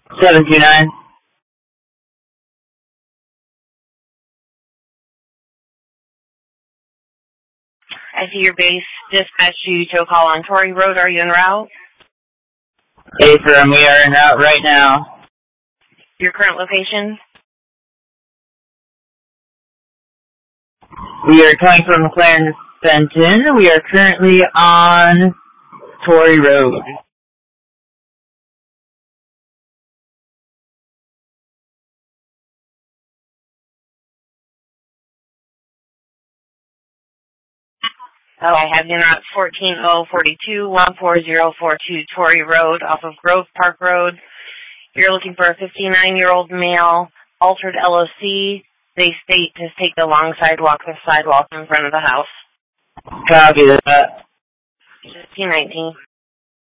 729. I see your base dispatched you to a call on Torrey Road. Are you en route? Affirm, we are en route right now. Your current location? We are coming from McLaren to Benton. We are currently on Torrey Road. Oh, I have you en route 14042 14042 Torrey Road off of Grove Park Road. You're looking for a 59-year-old male, altered LOC. They state to take the long sidewalk, the sidewalk in front of the house. Copy that. 1519.